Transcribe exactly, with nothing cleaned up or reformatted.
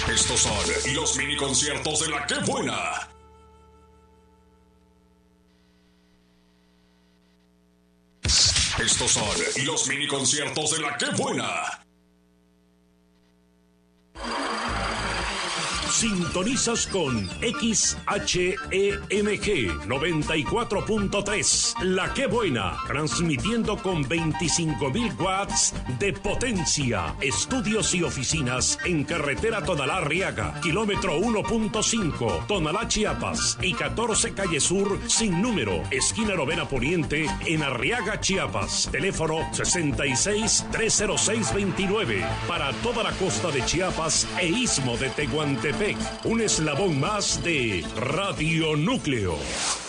Estos son los mini conciertos de la Qué Buena. Estos son los mini conciertos de la Qué Buena. Sintonizas con X H E M G noventa y cuatro punto tres, La Qué Buena, transmitiendo con veinticinco mil watts de potencia. Estudios y oficinas en carretera Tonalá-Arriaga, kilómetro uno punto cinco, Tonalá, Chiapas, y catorce Calle Sur, sin número, esquina Novena Poniente, en Arriaga, Chiapas. Teléfono sesenta y seis, trescientos seis, veintinueve. Para toda la costa de Chiapas e istmo de Tehuantepec. Un eslabón más de Radio Núcleo.